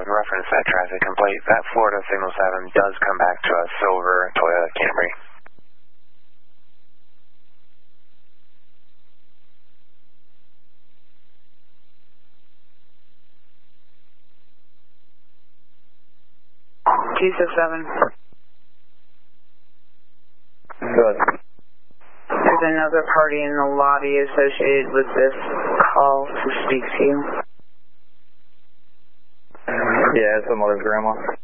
reference that traffic complaint. That Florida Signal 7 does come back to us, silver Toyota Camry. T67. Good. There's another party in the lobby associated with this call to speak to you. Yeah, it's the mother's grandma.